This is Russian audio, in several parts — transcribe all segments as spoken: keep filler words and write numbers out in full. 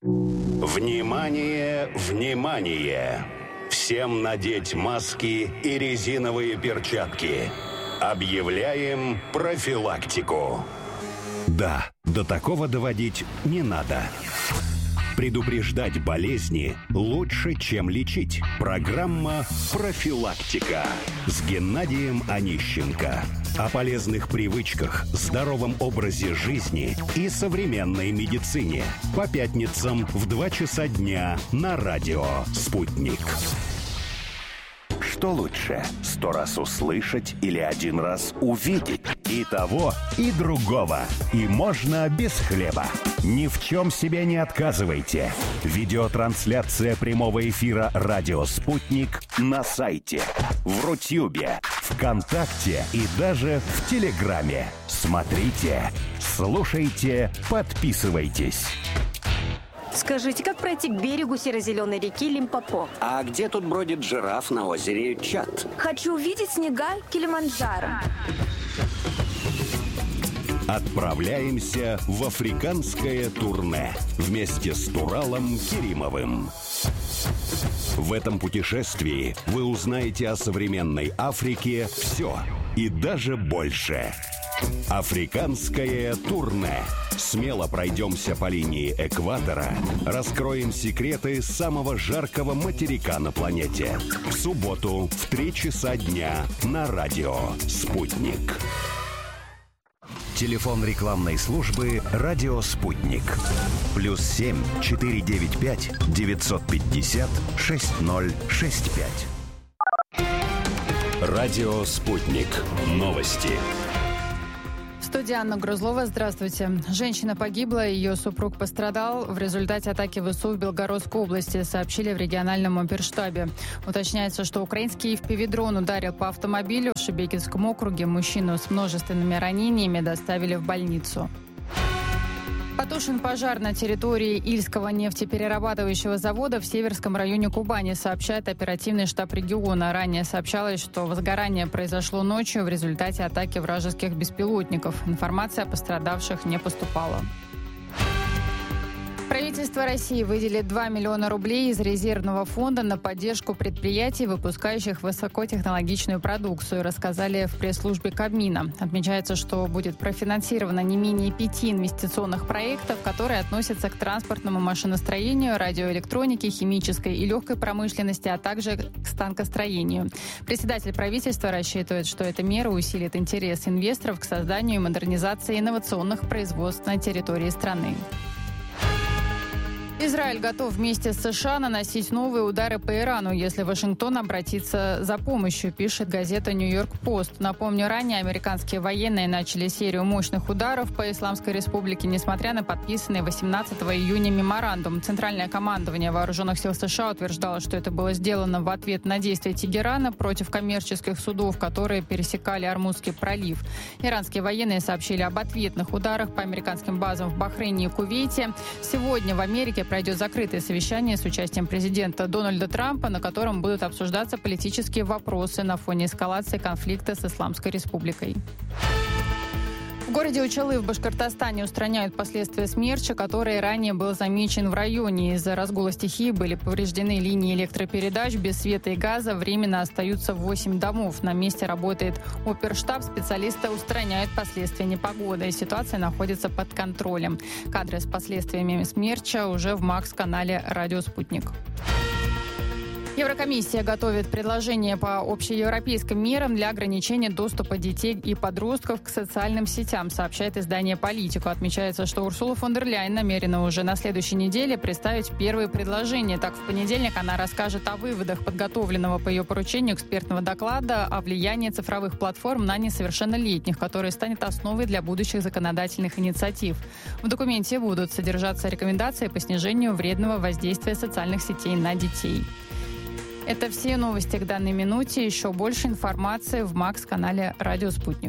Внимание, внимание! Всем надеть маски и резиновые перчатки. Объявляем профилактику. Да, до такого доводить не надо. Предупреждать болезни лучше, чем лечить. Программа «Профилактика» с Геннадием Онищенко. О полезных привычках, здоровом образе жизни и современной медицине. По пятницам в два часа дня на радио «Спутник». Что лучше, сто раз услышать или один раз увидеть? И того, и другого. И можно без хлеба. Ни в чем себе не отказывайте. Видеотрансляция прямого эфира «Радио Спутник» на сайте, в Рутюбе, ВКонтакте и даже в Телеграме. Смотрите, слушайте, подписывайтесь. Скажите, как пройти к берегу серо-зеленой реки Лимпопо? А где тут бродит жираф на озере Чад? Хочу увидеть снега Килиманджаро. Отправляемся в африканское турне вместе с Туралом Керимовым. В этом путешествии вы узнаете о современной Африке все и даже больше. Африканское турне. Смело пройдемся по линии экватора, раскроем секреты самого жаркого материка на планете. В субботу в три часа дня на радио «Спутник». Телефон рекламной службы «Радио Спутник». Плюс семь четыре девять пять девятьсот пятьдесят шесть ноль шесть пять. Радио «Спутник». Новости. Студия Анна Грузлова. Здравствуйте. Женщина погибла, ее супруг пострадал в результате атаки ВСУ в Белгородской области, сообщили в региональном оперштабе. Уточняется, что украинский эф пи ви-дрон ударил по автомобилю в Шебекинском округе. Мужчину с множественными ранениями доставили в больницу. Потушен пожар на территории Ильского нефтеперерабатывающего завода в Северском районе Кубани, сообщает оперативный штаб региона. Ранее сообщалось, что возгорание произошло ночью в результате атаки вражеских беспилотников. Информация о пострадавших не поступала. Правительство России выделит два миллиона рублей из резервного фонда на поддержку предприятий, выпускающих высокотехнологичную продукцию, рассказали в пресс-службе Кабмина. Отмечается, что будет профинансировано не менее пяти инвестиционных проектов, которые относятся к транспортному машиностроению, радиоэлектронике, химической и легкой промышленности, а также к станкостроению. Председатель правительства рассчитывает, что эта мера усилит интерес инвесторов к созданию и модернизации инновационных производств на территории страны. Израиль готов вместе с США наносить новые удары по Ирану, если Вашингтон обратится за помощью, пишет газета «Нью-Йорк Пост». Напомню, ранее американские военные начали серию мощных ударов по Исламской Республике, несмотря на подписанный восемнадцатого июня меморандум. Центральное командование Вооруженных сил США утверждало, что это было сделано в ответ на действия Тегерана против коммерческих судов, которые пересекали Ормузский пролив. Иранские военные сообщили об ответных ударах по американским базам в Бахрейне и Кувейте. Сегодня в Америке пройдет закрытое совещание с участием президента Дональда Трампа, на котором будут обсуждаться политические вопросы на фоне эскалации конфликта с Исламской Республикой. В городе Учалы в Башкортостане устраняют последствия смерча, который ранее был замечен в районе. Из-за разгула стихии были повреждены линии электропередач, без света и газа временно остаются восемь домов. На месте работает оперштаб, специалисты устраняют последствия непогоды. Ситуация находится под контролем. Кадры с последствиями смерча уже в МАКС-канале «Радио Спутник». Еврокомиссия готовит предложение по общеевропейским мерам для ограничения доступа детей и подростков к социальным сетям, сообщает издание «Политику». Отмечается, что Урсула фон дер Ляйен намерена уже на следующей неделе представить первые предложения. Так, в понедельник она расскажет о выводах подготовленного по ее поручению экспертного доклада о влиянии цифровых платформ на несовершеннолетних, который станет основой для будущих законодательных инициатив. В документе будут содержаться рекомендации по снижению вредного воздействия социальных сетей на детей. Это все новости к данной минуте. Еще больше информации в МАКС-канале «Радио Спутник».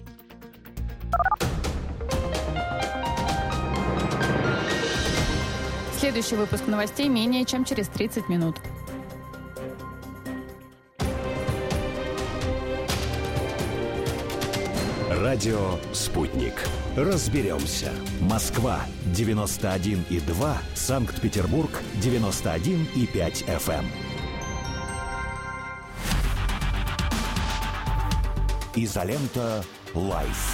Следующий выпуск новостей менее чем через тридцать минут. Радио «Спутник». Разберемся. Москва девяносто один и два, Санкт-Петербург девяносто один и пять эф эм. Изолента Лайф.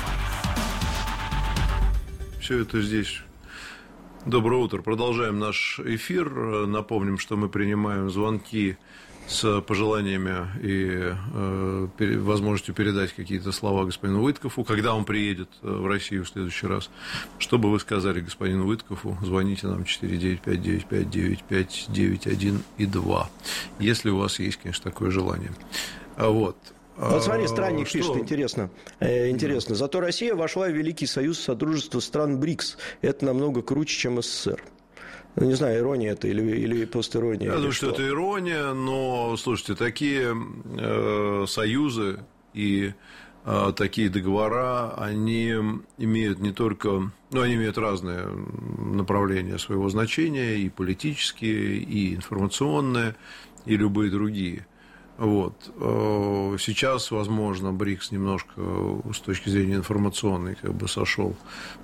Все это здесь. Доброе утро. Продолжаем наш эфир. Напомним, что мы принимаем звонки с пожеланиями и э, возможностью передать какие-то слова господину Выткову, когда он приедет в Россию в следующий раз. Что бы вы сказали господину Выткову, звоните нам четыре девять пять девять пять девять пять девять один и два, если у вас есть, конечно, такое желание. Вот. Вот смотри, странник что? пишет, интересно. Э, интересно. Зато Россия вошла в Великий Союз Содружества стран БРИКС. Это намного круче, чем СССР. Ну, не знаю, ирония это или, или постирония. Я думаю, что? что это ирония, но, слушайте, такие э, союзы и э, такие договора, они имеют не только... Ну, они имеют разные направления своего значения, и политические, и информационные, и любые другие. Вот. Сейчас, возможно, БРИКС немножко с точки зрения информационной как бы сошел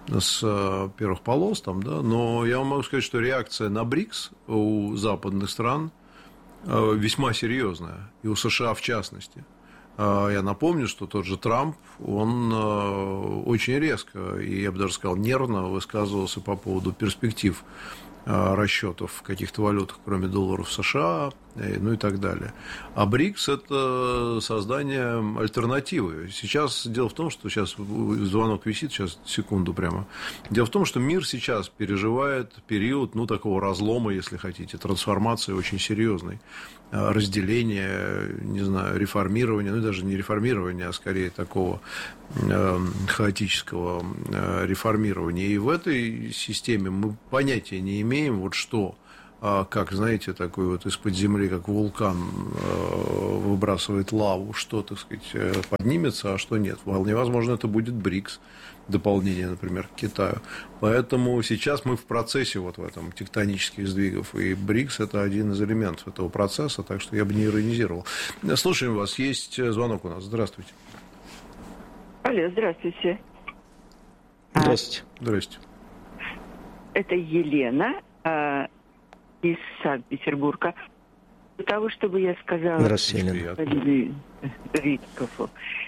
с первых полос, там, да, но я вам могу сказать, что реакция на БРИКС у западных стран весьма серьезная, и у США в частности. Я напомню, что тот же Трамп, он очень резко, и я бы даже сказал, нервно высказывался по поводу перспектив расчетов в каких-то валютах, кроме долларов США, ну и так далее. А БРИКС – это создание альтернативы. Сейчас дело в том, что сейчас звонок висит, сейчас секунду прямо. Дело в том, что мир сейчас переживает период, ну, такого разлома, если хотите, трансформации очень серьезной, разделения, не знаю, реформирования, ну, даже не реформирования, а скорее такого хаотического реформирования. И в этой системе мы понятия не имеем, вот что, как, знаете, такой вот из-под земли, как вулкан выбрасывает лаву, что, так сказать, поднимется, а что нет. Вполне возможно, это будет БРИКС, дополнение, например, к Китаю. Поэтому сейчас мы в процессе вот в этом тектонических сдвигов, и БРИКС – это один из элементов этого процесса, так что я бы не иронизировал. Слушаем вас, есть звонок у нас. Здравствуйте. Алло, здравствуйте. Здравствуйте. Здравствуйте. Это Елена а, из Санкт-Петербурга. Для того, чтобы я сказала... Здравствуйте, Елена. Виткову.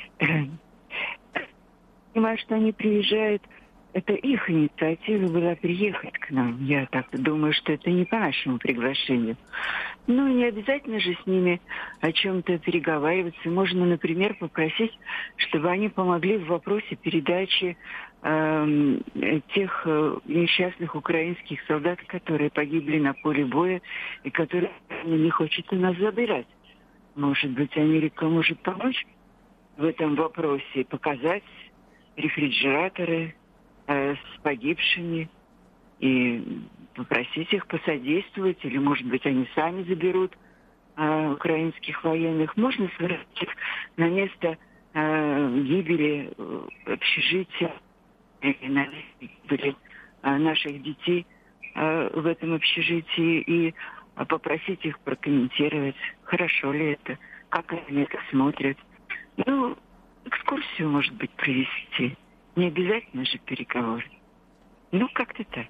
Понимаю, что они приезжают, это их инициатива была приехать к нам. Я так думаю, что это не по нашему приглашению. Ну, не обязательно же с ними о чем-то переговариваться. Можно, например, попросить, чтобы они помогли в вопросе передачи э, тех э, несчастных украинских солдат, которые погибли на поле боя и которые не хочет у нас забирать. Может быть, Америка может помочь в этом вопросе, показать рефрижераторы э, с погибшими и попросить их посодействовать, или, может быть, они сами заберут э, украинских военных. Можно сводить их на место э, гибели э, общежития, на гибели э, наших детей э, в этом общежитии, и э, попросить их прокомментировать, хорошо ли это, как они это смотрят. Ну, экскурсию, может быть, провести. Не обязательно же переговоры. Ну, как-то так.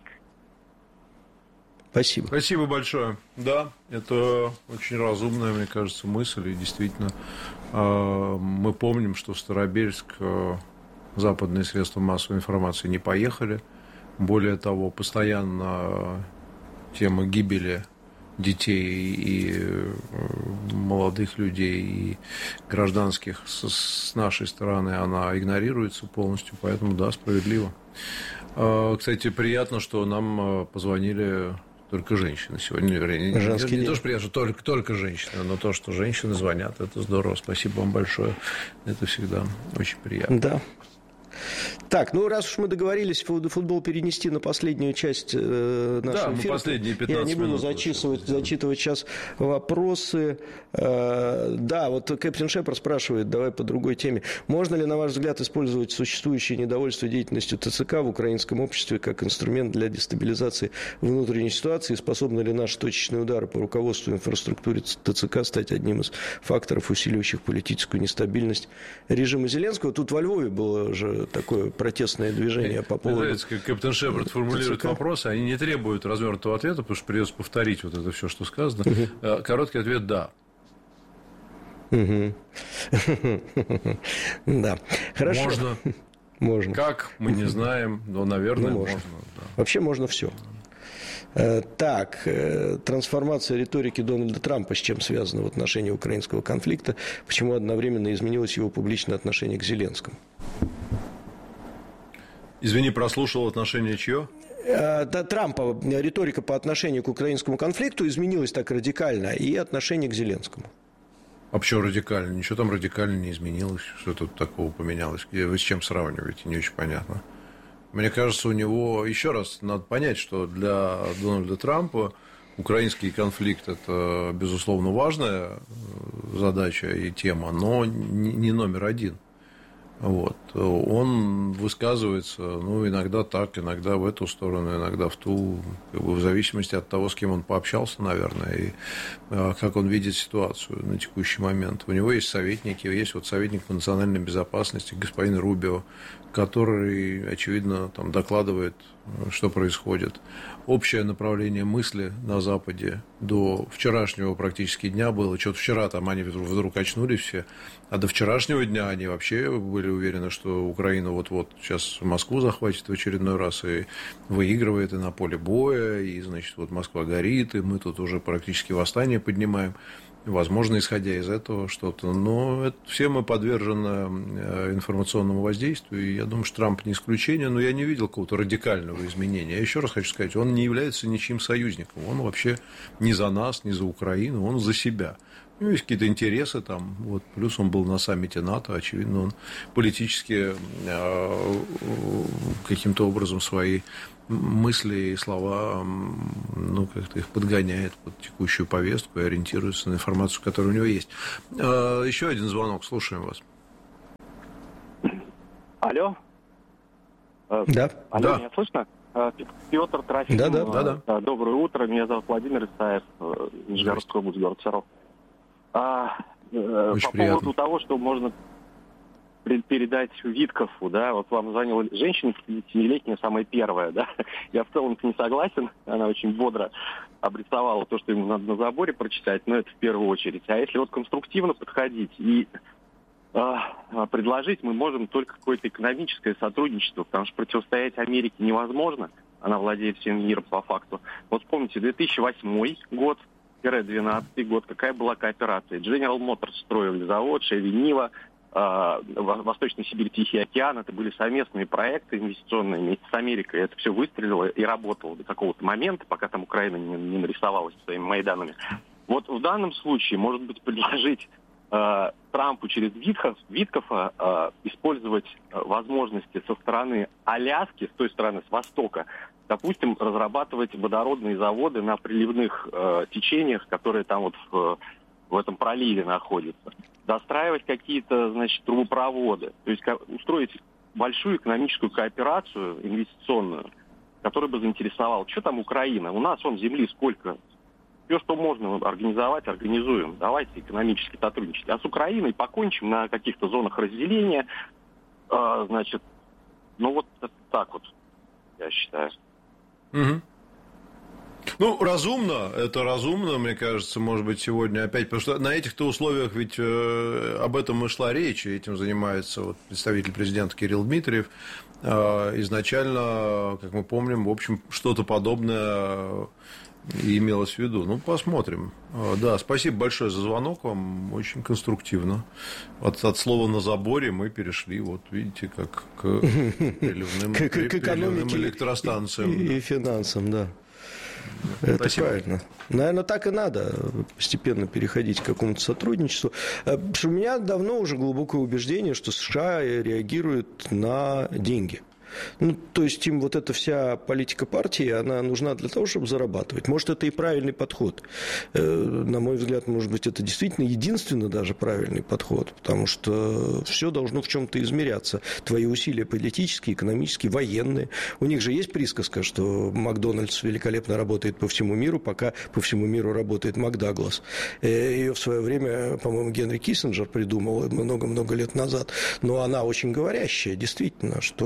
Спасибо. Спасибо большое. Да, это очень разумная, мне кажется, мысль. И действительно, мы помним, что в Старобельск западные средства массовой информации не поехали. Более того, постоянно тема гибели детей и молодых людей, и гражданских с нашей стороны, она игнорируется полностью, поэтому, да, справедливо. Кстати, приятно, что нам позвонили только женщины сегодня. Вернее, не, не то, что приятно, что только, только женщины, но то, что женщины звонят, это здорово. Спасибо вам большое. Это всегда очень приятно. Да. Так, ну раз уж мы договорились футбол перенести на последнюю часть э, нашего да, эфира, последние пятнадцать я не буду минут зачитывать, зачитывать сейчас вопросы. Э, да, вот Кэптен Шепард спрашивает, давай по другой теме. Можно ли, на ваш взгляд, использовать существующее недовольство деятельностью ТЦК в украинском обществе как инструмент для дестабилизации внутренней ситуации? Способны ли наши точечные удары по руководству и инфраструктуре ТЦК стать одним из факторов, усиливающих политическую нестабильность режима Зеленского? Тут во Львове было же такое протестное движение по поводу... Мне нравится, как Кэптен Шепард формулирует ТЦК. вопросы, они не требуют развернутого ответа, потому что придется повторить вот это все, что сказано. Угу. Короткий ответ – да. Угу. Да. Хорошо. Можно. Можно. Как, мы не знаем, но, наверное, ну, можно. можно да. Вообще можно все. Так, трансформация риторики Дональда Трампа с чем связана в отношении украинского конфликта? Почему одновременно изменилось его публичное отношение к Зеленскому? Извини, прослушал отношение чье? Да, Трампа, риторика по отношению к украинскому конфликту изменилась так радикально, и отношение к Зеленскому. А почему радикально? Ничего там радикально не изменилось. Что тут такого поменялось? Вы с чем сравниваете? Не очень понятно. Мне кажется, у него... Еще раз, надо понять, что для Дональда Трампа украинский конфликт – это, безусловно, важная задача и тема, но не номер один. Вот. Он высказывается, ну, иногда так, иногда в эту сторону, иногда в ту, как бы в зависимости от того, с кем он пообщался, наверное, и как он видит ситуацию на текущий момент. У него есть советники, есть вот советник по национальной безопасности, господин Рубио, который, очевидно, там докладывает, что происходит. Общее направление мысли на Западе до вчерашнего практически дня было. Что-то вчера там они вдруг очнулись все, а до вчерашнего дня они вообще были уверены, что Украина вот-вот сейчас Москву захватит в очередной раз и выигрывает и на поле боя, и, значит, вот Москва горит, и мы тут уже практически восстание поднимаем. Возможно, исходя из этого что-то. Но это, все мы подвержены информационному воздействию. И я думаю, что Трамп не исключение, но я не видел какого-то радикального изменения. Я еще раз хочу сказать, он не является ничьим союзником. Он вообще не за нас, не за Украину, он за себя. У него есть какие-то интересы там. Вот, плюс он был на саммите НАТО. Очевидно, он политически каким-то образом свои мысли и слова, ну, как-то их подгоняет под текущую повестку и ориентируется на информацию, которая у него есть. Еще один звонок, слушаем вас. Алло? Да. Алло, да. меня слышно? Петр Трофим. Да, да, да, да. Доброе утро, меня зовут Владимир Исаев, Нижегородская область, город Саров. А, Очень по приятно. поводу того, что можно передать Виткову, да, вот вам звонила женщина пятидесятилетняя, самая первая, да, я в целом не согласен, она очень бодро обрисовала то, что ему надо на заборе прочитать, но это в первую очередь. А если вот конструктивно подходить и э, предложить, мы можем только какое-то экономическое сотрудничество, потому что противостоять Америке невозможно, она владеет всем миром по факту. Вот вспомните, две тысячи восьмой год, двенадцатый год, какая была кооперация. General Motors строили завод, Chevy Niva, Восточная Сибирь, Тихий океан, это были совместные проекты инвестиционные вместе с Америкой. Это все выстрелило и работало до какого-то момента, пока там Украина не, не нарисовалась своими майданами. Вот в данном случае, может быть, предложить э, Трампу через Витков, Виткофа э, использовать э, возможности со стороны Аляски, с той стороны, с востока, допустим, разрабатывать водородные заводы на приливных э, течениях, которые там вот в, в этом проливе находятся. Достраивать какие-то, значит, трубопроводы, то есть устроить большую экономическую кооперацию инвестиционную, которая бы заинтересовала. Что там Украина? У нас вон земли сколько. Все, что можно организовать, организуем. Давайте экономически сотрудничать. А с Украиной покончим на каких-то зонах разделения. А, значит, ну вот так вот, я считаю. Угу. Ну, разумно, это разумно, мне кажется, может быть, сегодня опять, потому что на этих-то условиях ведь э, об этом и шла речь, и этим занимается вот представитель президента Кирилл Дмитриев. Э, изначально, как мы помним, в общем, что-то подобное и имелось в виду. Ну, посмотрим. Э, да, спасибо большое за звонок вам, очень конструктивно. От, от слова «на заборе» мы перешли, вот видите, как к приливным, к, к экономике электростанциям. И, и финансам, да. Это Спасибо. правильно. Наверное, так и надо постепенно переходить к какому-то сотрудничеству. Потому что у меня давно уже глубокое убеждение, что США реагируют на деньги. Ну, то есть им вот эта вся политика партии, она нужна для того, чтобы зарабатывать. Может, это и правильный подход. На мой взгляд, может быть, это действительно единственный даже правильный подход, потому что все должно в чем-то измеряться. Твои усилия политические, экономические, военные. У них же есть присказка, что Макдональдс великолепно работает по всему миру, пока по всему миру работает Макдаглас. Ее в свое время, по-моему, Генри Киссинджер придумал много-много лет назад. Но она очень говорящая, действительно, что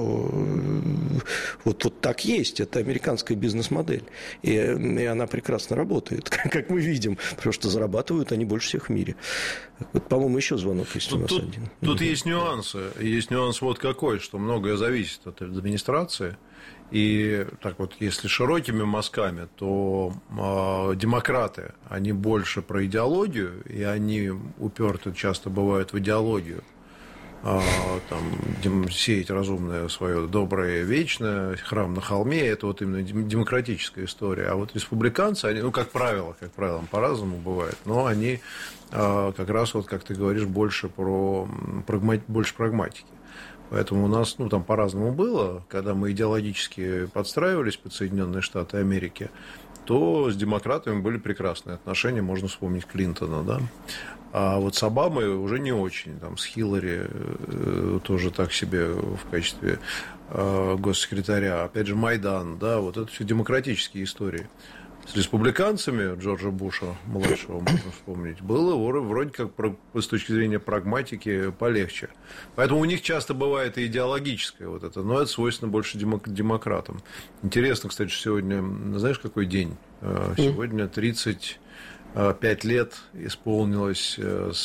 вот, вот так есть. Это американская бизнес-модель. И, и она прекрасно работает, как мы видим, потому что зарабатывают они больше всех в мире. Вот, по-моему, еще звонок есть у нас тут, один. Тут есть нюансы. Есть нюанс вот какой, что многое зависит от администрации. И так вот, если широкими мазками, то э, демократы, они больше про идеологию, и они уперты часто бывают в идеологию. Э, там, сеять разумное свое доброе вечное, храм на холме, это вот именно демократическая история. А вот республиканцы, они, ну, как правило, как правило, по-разному бывает, но они э, как раз, вот, как ты говоришь, больше про прагмати- больше прагматики. Поэтому у нас, ну, там по-разному было, когда мы идеологически подстраивались под Соединенные Штаты Америки, то с демократами были прекрасные отношения, можно вспомнить Клинтона, да. А вот с Обамой уже не очень, там, с Хиллари тоже так себе в качестве госсекретаря, опять же, Майдан, да, вот это все демократические истории. С республиканцами Джорджа Буша, младшего, можно вспомнить, было вроде как с точки зрения прагматики полегче. Поэтому у них часто бывает и идеологическое вот это, но это свойственно больше демократам. Интересно, кстати, сегодня, знаешь, какой день? Сегодня тридцать пять лет исполнилось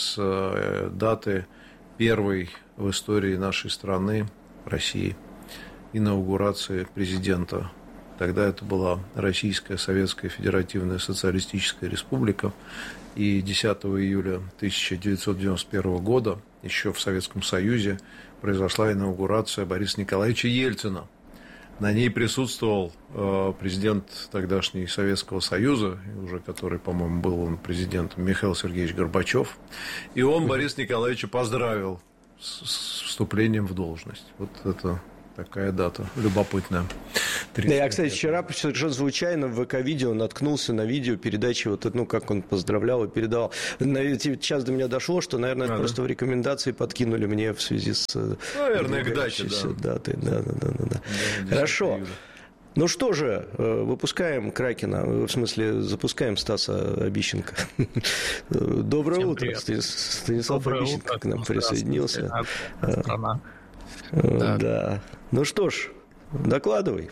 с даты первой в истории нашей страны, России, инаугурации президента. Тогда это была Российская Советская Федеративная Социалистическая Республика. И десятого июля тысяча девятьсот девяносто первого года еще в Советском Союзе произошла инаугурация Бориса Николаевича Ельцина. На ней присутствовал президент тогдашней Советского Союза, уже который, по-моему, был он президентом, Михаил Сергеевич Горбачев. И он Бориса Николаевича поздравил с вступлением в должность. Вот это... Такая дата любопытная. Да, я, кстати, вчера совершенно случайно в ВК-видео наткнулся на видео передачи, вот, ну, как он поздравлял и передавал. Сейчас до меня дошло, что, наверное, это а, просто да? в рекомендации подкинули мне в связи с... Наверное, к дате, да. Датой. Да, да, да, да, да. Да, хорошо. Ну что же, выпускаем Кракена, в смысле, запускаем Стаса Обищенко. Доброе Всем утро, привет. Станислав Доброе Обищенко утро. К нам присоединился. Страна. Да. да. Ну что ж, докладывай.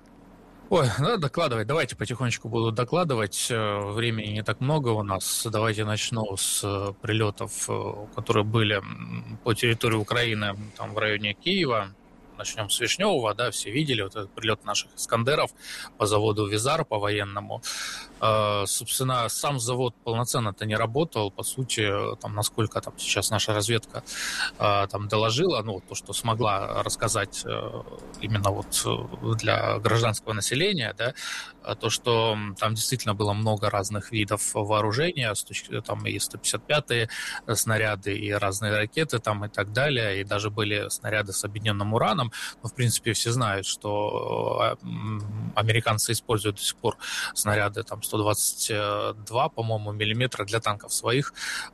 Ой, надо докладывать. Давайте потихонечку буду докладывать. Времени не так много у нас. Давайте начну с прилетов, которые были по территории Украины, там в районе Киева. Начнем с Вишневого, да, все видели вот этот прилет наших «Искандеров» по заводу «Визар», по военному. Э, собственно, сам завод полноценно-то не работал, по сути, там, насколько там сейчас наша разведка э, там доложила, ну, то, что смогла рассказать э, именно вот для гражданского населения, да, то, что там действительно было много разных видов вооружения, там и сто пятьдесят пятые снаряды, и разные ракеты там и так далее, и даже были снаряды с объединенным ураном. Но, в принципе, все знают, что американцы используют до сих пор снаряды там сто двадцать два, по-моему, миллиметра для танков своих.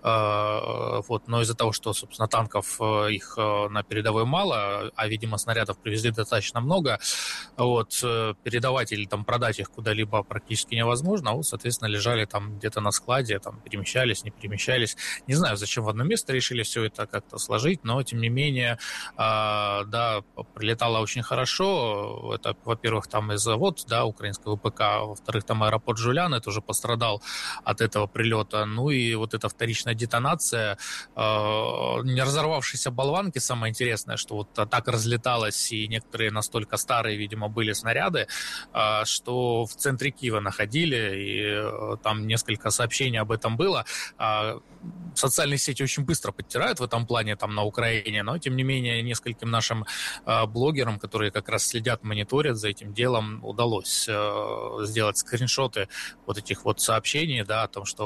Вот. Но из-за того, что, собственно, танков их на передовой мало, а, видимо, снарядов привезли достаточно много, вот, передавать или там продать их куда-либо практически невозможно, а вот, соответственно, лежали там где-то на складе, там перемещались, не перемещались. Не знаю, зачем в одно место решили все это как-то сложить, но, тем не менее, да, прилетало очень хорошо. Это, во-первых, там и завод, да, украинского ВПК, во-вторых, там аэропорт Жуляны тоже пострадал от этого прилета. Ну и вот эта вторичная детонация, э, не разорвавшиеся болванки, самое интересное, что вот так разлеталось, и некоторые настолько старые, видимо, были снаряды, э, что в центре Киева находили, и э, там несколько сообщений об этом было. Э, социальные сети очень быстро подтирают в этом плане там на Украине, но, тем не менее, нескольким нашим блогерам, которые как раз следят, мониторят за этим делом, удалось э, сделать скриншоты вот этих вот сообщений, да, о том, что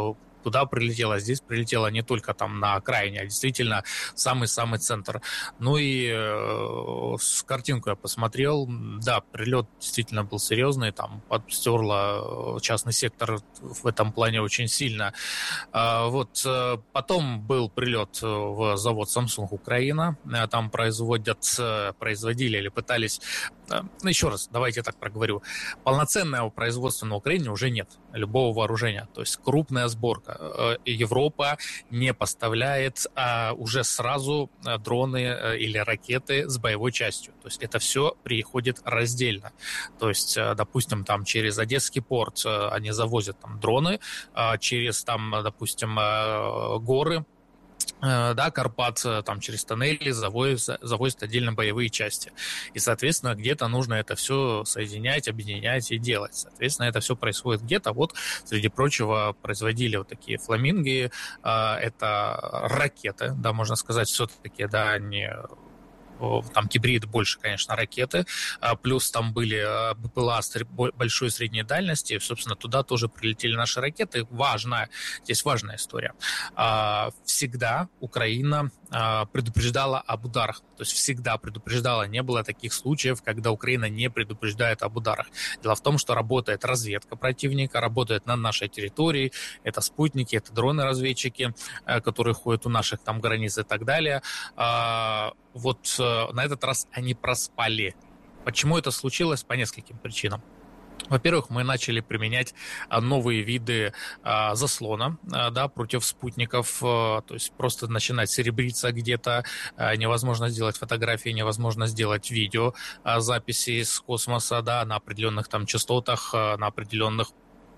туда прилетело, здесь прилетело не только там на окраине, а действительно самый-самый центр. Ну и э, с картинку я посмотрел, да, прилет действительно был серьезный, там подстерло частный сектор в этом плане очень сильно. А, вот, потом был прилет в завод Samsung Украина, там производят, производили или пытались, ну, еще раз, давайте я так проговорю, полноценного производства на Украине уже нет, любого вооружения, то есть крупная сборка. Европа не поставляет а, уже сразу дроны или ракеты с боевой частью, то есть это все приходит раздельно, то есть, допустим, там через Одесский порт они завозят там дроны, через там, допустим, горы, да, Карпат, там через тоннели завозят, завозят отдельно боевые части. И, соответственно, где-то нужно это все соединять, объединять и делать. Соответственно, это все происходит где-то. Вот, среди прочего, производили вот такие фламинги. Это ракеты, да, можно сказать, все-таки, да, не... Там гибрид больше, конечно, ракеты, плюс там были БПЛА большой и средней дальности, собственно, туда тоже прилетели наши ракеты. Важная, здесь важная история. Всегда Украина предупреждала об ударах, то есть всегда предупреждала, не было таких случаев, когда Украина не предупреждает об ударах. Дело в том, что работает разведка противника, работает на нашей территории, это спутники, это дроны-разведчики, которые ходят у наших там границ и так далее. Вот на этот раз они проспали. Почему это случилось? По нескольким причинам. Во-первых, мы начали применять новые виды а, заслона, а, да, против спутников, а, то есть просто начинать серебриться где-то, а, невозможно сделать фотографии, невозможно сделать видео, а, записи с космоса, да, на определенных там частотах, а, на определенных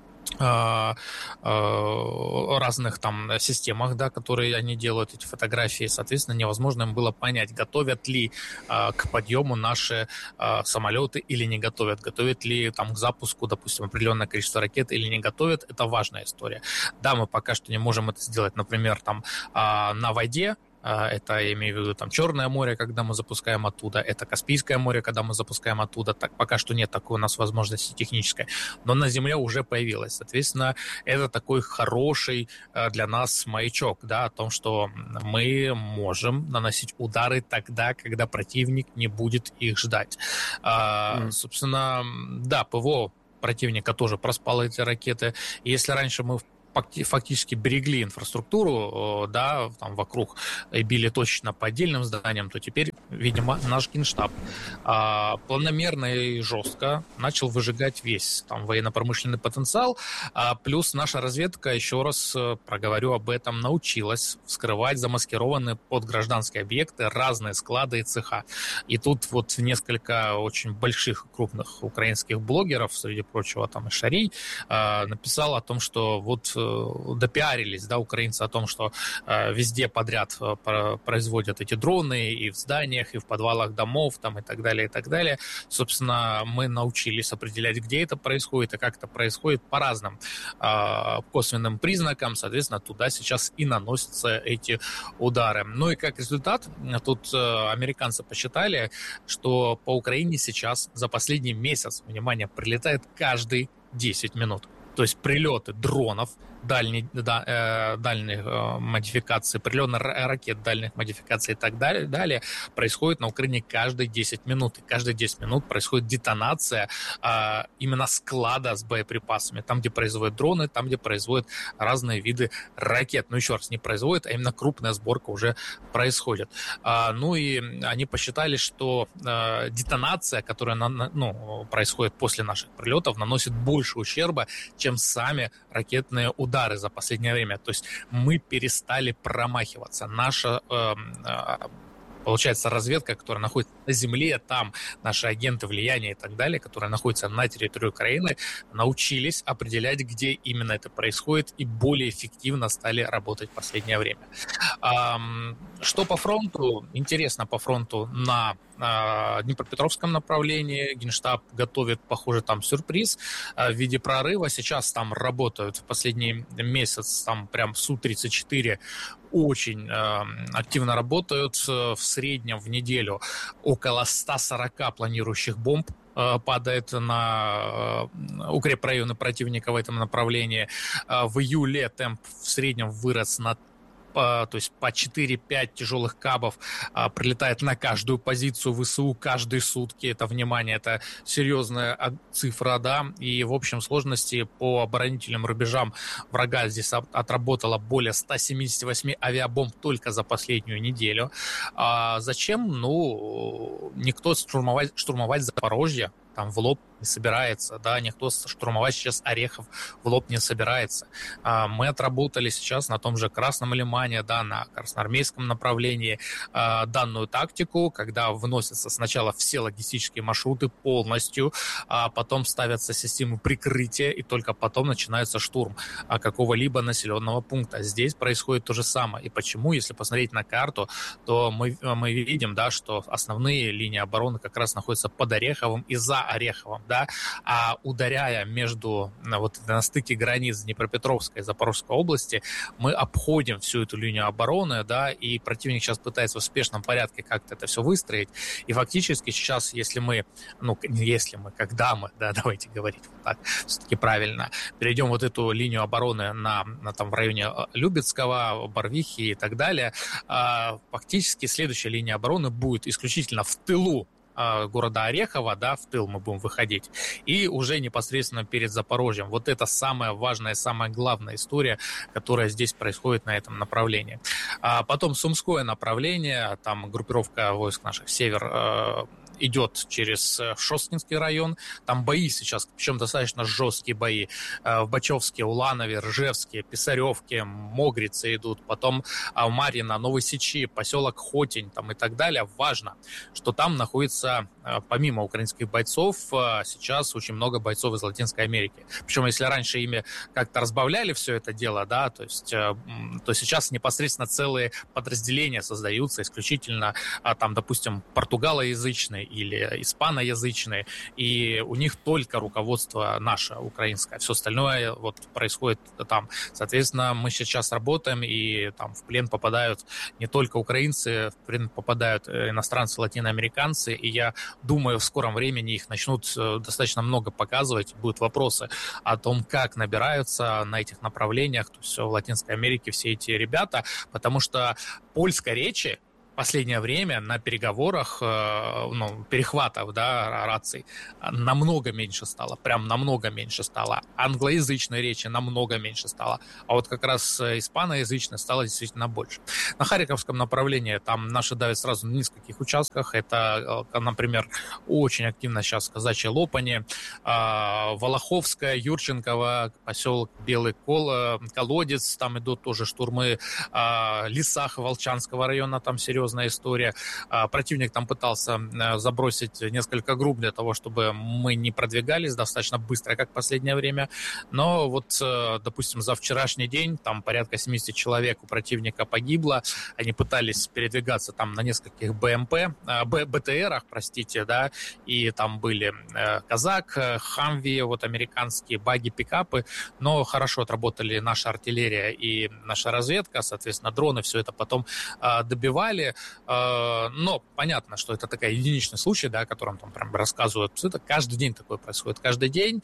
разных там системах, да, которые они делают, эти фотографии. Соответственно, невозможно им было понять, готовят ли а, к подъему наши а, самолеты или не готовят, готовят ли там к запуску, допустим, определенное количество ракет или не готовят. Это важная история. Да, мы пока что не можем это сделать, например, там а, на воде. Это, я имею в виду, там, Черное море, когда мы запускаем оттуда, это Каспийское море, когда мы запускаем оттуда. Так, пока что нет такой у нас возможности технической. Но на Земле уже появилась. Соответственно, это такой хороший для нас маячок, да, о том, что мы можем наносить удары тогда, когда противник не будет их ждать. Mm. Собственно, да, ПВО противника тоже проспало эти ракеты. И если раньше мы фактически берегли инфраструктуру, да, там вокруг и били точно по отдельным зданиям, то теперь, видимо, наш Генштаб а, планомерно и жестко начал выжигать весь там военно-промышленный потенциал, а, плюс наша разведка, еще раз проговорю об этом, научилась вскрывать замаскированные под гражданские объекты разные склады и цеха. И тут вот несколько очень больших крупных украинских блогеров, среди прочего там и Шарий, а, написал о том, что вот допиарились, да, украинцы о том, что э, везде подряд э, производят эти дроны и в зданиях, и в подвалах домов, там, и так далее, и так далее. Собственно, мы научились определять, где это происходит и как это происходит по разным э, косвенным признакам. Соответственно, туда сейчас и наносятся эти удары. Ну и как результат, тут э, американцы посчитали, что по Украине сейчас за последний месяц, внимание, прилетает каждые десять минут. То есть прилеты дронов дальней, да, э, дальних э, модификаций, прилеты ракет дальних модификаций и так далее, далее происходит на Украине каждые десять минут. И каждые десять минут происходит детонация э, именно склада с боеприпасами. Там, где производят дроны, там, где производят разные виды ракет. Ну, еще раз, не производят, а именно крупная сборка уже происходит. А, ну и они посчитали, что э, детонация, которая на, ну, происходит после наших прилетов, наносит больше ущерба, чем сами ракетные удары за последнее время. То есть мы перестали промахиваться. Наша, э, э, получается, разведка, которая находится на земле, там наши агенты влияния и так далее, которые находятся на территории Украины, научились определять, где именно это происходит, и более эффективно стали работать в последнее время. Э, что по фронту? Интересно по фронту на Днепропетровском направлении. Генштаб готовит, похоже, там сюрприз в виде прорыва. Сейчас там работают в последний месяц, там прям Су тридцать четыре очень э, активно работают. В среднем в неделю около ста сорока планирующих бомб падает на укрепрайоны противника в этом направлении. В июле темп в среднем вырос на По, то есть по четыре-пять тяжелых кабов а, прилетает на каждую позицию ВСУ каждые сутки. Это, внимание, это серьезная цифра, да, и в общем сложности по оборонительным рубежам врага здесь отработало более ста семидесяти восьми авиабомб только за последнюю неделю. А зачем? Ну, никто штурмовать, штурмовать Запорожье там в лоб не собирается, да, никто штурмовать сейчас Орехов в лоб не собирается. Мы отработали сейчас на том же Красном Лимане, да, на красноармейском направлении данную тактику, когда выносятся сначала все логистические маршруты полностью, а потом ставятся системы прикрытия, и только потом начинается штурм какого-либо населенного пункта. Здесь происходит то же самое. И почему, если посмотреть на карту, то мы, мы видим, да, что основные линии обороны как раз находятся под Ореховым и за Ореховым, да, а ударяя между, вот на стыке границ Днепропетровской и Запорожской области, мы обходим всю эту линию обороны, да, и противник сейчас пытается в спешном порядке как-то это все выстроить, и фактически сейчас, если мы, ну, не если мы, когда мы, да, давайте говорить вот так, все-таки правильно, перейдем вот эту линию обороны на, на там в районе Любецкого, Барвихи и так далее, фактически следующая линия обороны будет исключительно в тылу города Орехова, да, в тыл мы будем выходить, и уже непосредственно перед Запорожьем. Вот это самая важная, самая главная история, которая здесь происходит на этом направлении. А потом Сумское направление, там группировка войск наших «Север» идет через Шосткинский район. Там бои сейчас, причем достаточно жесткие бои. В Бачевске, Уланове, Ржевске, Писаревке, Могрице идут. Потом Марьино, Новой Сечи, поселок Хотень там и так далее. Важно, что там находится, помимо украинских бойцов, сейчас очень много бойцов из Латинской Америки. Причем, если раньше ими как-то разбавляли все это дело, да, то есть, то сейчас непосредственно целые подразделения создаются исключительно, там, допустим, португалоязычные или испаноязычные, и у них только руководство наше, украинское. Все остальное вот происходит там. Соответственно, мы сейчас работаем, и там в плен попадают не только украинцы, в плен попадают иностранцы, латиноамериканцы, и я думаю, в скором времени их начнут достаточно много показывать. Будут вопросы о том, как набираются на этих направлениях, то есть в Латинской Америке все эти ребята, потому что польской речи последнее время на переговорах, ну, перехватов, да, раций намного меньше стало, прям намного меньше стало. Англоязычной речи намного меньше стало, а вот как раз испаноязычной стало действительно больше. На Харьковском направлении там наши давят сразу на нескольких участках. Это, например, очень активно сейчас казачье Лопани, Волоховская, Юрченково, поселок Белый Кол, Колодец, там идут тоже штурмы, Лесах Волчанского района, там серьезно история. Противник там пытался забросить несколько групп для того, чтобы мы не продвигались достаточно быстро, как в последнее время. Но вот, допустим, за вчерашний день там порядка семьдесят человек у противника погибло. Они пытались передвигаться там на нескольких БМП, БТРах, простите, да, и там были Казак, Хамви, вот американские баги, пикапы, но хорошо отработали наша артиллерия и наша разведка, соответственно, дроны все это потом добивали. Но понятно, что это такой единичный случай, да, о котором там прям рассказывают. Это каждый день такое происходит, каждый день.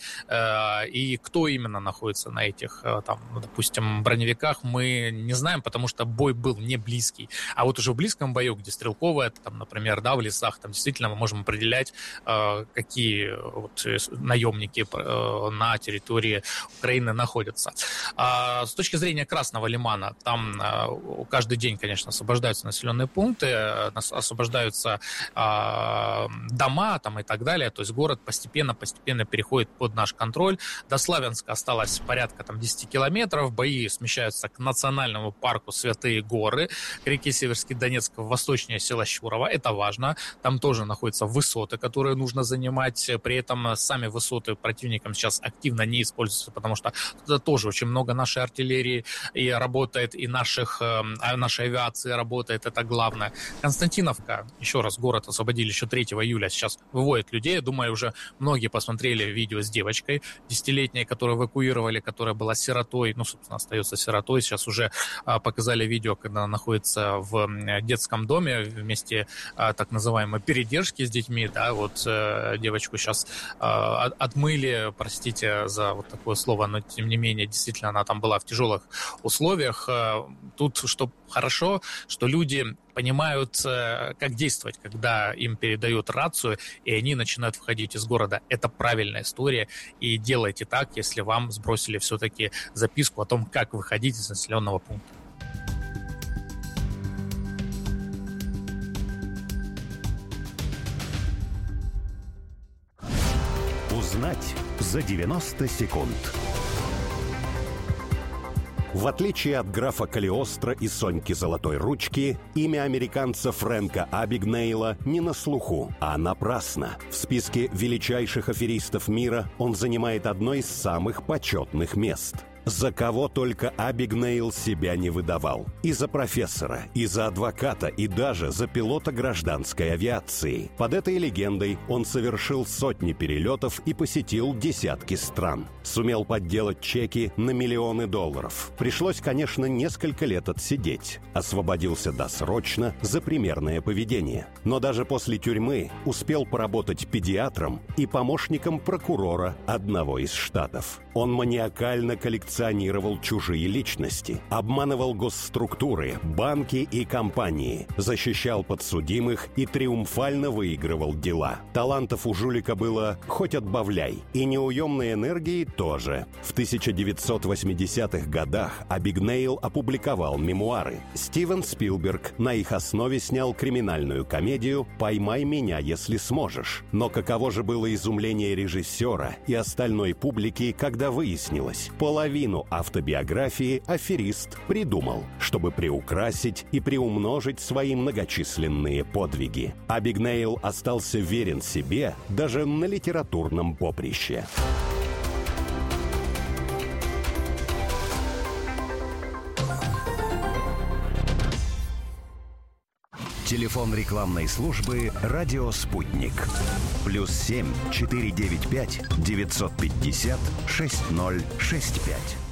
И кто именно находится на этих, там, допустим, броневиках, мы не знаем, потому что бой был не близкий. А вот уже в близком бою, где стрелковая, там, например, да, в лесах, там действительно мы можем определять, какие вот наемники на территории Украины находятся. С точки зрения Красного Лимана, там каждый день, конечно, освобождаются населенные пункты, освобождаются э, дома там, и так далее. То есть город постепенно-постепенно переходит под наш контроль. До Славянска осталось порядка там, десять километров. Бои смещаются к национальному парку Святые Горы, к реке Северский Донецк, восточнее села Щурово. Это важно. Там тоже находятся высоты, которые нужно занимать. При этом сами высоты противникам сейчас активно не используются, потому что туда тоже очень много нашей артиллерии и работает, и наших, нашей авиации работает. Это главное. главное. Константиновка, еще раз, город освободили еще третьего июля, сейчас выводят людей. Думаю, уже многие посмотрели видео с девочкой десятилетней, которую эвакуировали, которая была сиротой, ну, собственно, остается сиротой. Сейчас уже а, показали видео, когда она находится в детском доме вместе а, так называемой передержки с детьми, да, вот а, девочку сейчас а, отмыли, простите за вот такое слово, но тем не менее, действительно, она там была в тяжелых условиях. Тут что хорошо, что люди понимают, как действовать, когда им передают рацию, и они начинают выходить из города. Это правильная история, и делайте так, если вам сбросили все-таки записку о том, как выходить из населенного пункта. Узнать за девяносто секунд. В отличие от графа Калиостро и Соньки Золотой Ручки, имя американца Фрэнка Абигнейла не на слуху, а напрасно. В списке величайших аферистов мира он занимает одно из самых почетных мест. За кого только Абигнейл себя не выдавал. И за профессора, и за адвоката, и даже за пилота гражданской авиации. Под этой легендой он совершил сотни перелетов и посетил десятки стран. Сумел подделать чеки на миллионы долларов. Пришлось, конечно, несколько лет отсидеть. Освободился досрочно за примерное поведение. Но даже после тюрьмы успел поработать педиатром и помощником прокурора одного из штатов. Он маниакально коллекционировал чужие личности, обманывал госструктуры, банки и компании, защищал подсудимых и триумфально выигрывал дела. Талантов у жулика было хоть отбавляй, и неуемной энергии тоже. В тысяча девятьсот восьмидесятых годах Абигнейл опубликовал мемуары. Стивен Спилберг на их основе снял криминальную комедию «Поймай меня, если сможешь». Но каково же было изумление режиссера и остальной публики, когда выяснилось, половину автобиографии аферист придумал, чтобы приукрасить и приумножить свои многочисленные подвиги. Абигнейл остался верен себе даже на литературном поприще. Телефон рекламной службы «Радио Спутник». Плюс семь четыре девять пять девятьсот пятьдесят шесть ноль шесть пять.